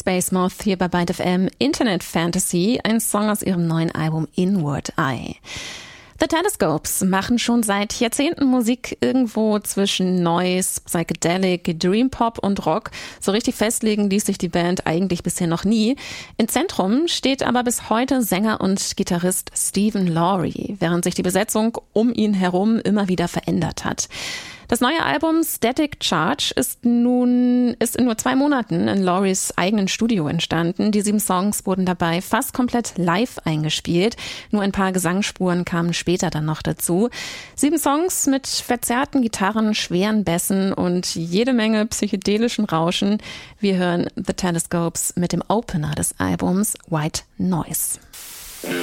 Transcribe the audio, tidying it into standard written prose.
Space Moth hier bei Byte FM. Internet Fantasy, ein Song aus ihrem neuen Album Inward Eye. The Telescopes machen schon seit Jahrzehnten Musik irgendwo zwischen Noise, Psychedelic, Dream Pop und Rock. So richtig festlegen ließ sich die Band eigentlich bisher noch nie. Im Zentrum steht aber bis heute Sänger und Gitarrist Stephen Lawry, während sich die Besetzung um ihn herum immer wieder verändert hat. Das neue Album Static Charge ist in nur 2 Monaten in Lawrys eigenen Studio entstanden. Die 7 Songs wurden dabei fast komplett live eingespielt. Nur ein paar Gesangsspuren kamen später dann noch dazu. 7 Songs mit verzerrten Gitarren, schweren Bässen und jede Menge psychedelischen Rauschen. Wir hören The Telescopes mit dem Opener des Albums White Noise.